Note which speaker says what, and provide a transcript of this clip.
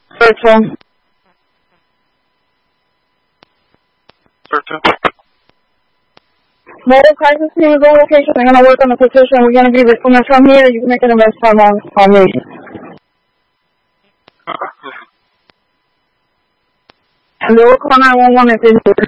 Speaker 1: Virtual.
Speaker 2: Virtual.
Speaker 1: Mobile crisis team is all locations. I'm going to work on the petition. We're going to be responding from here. You can make an arrest on me. And they will call 911 if they need it.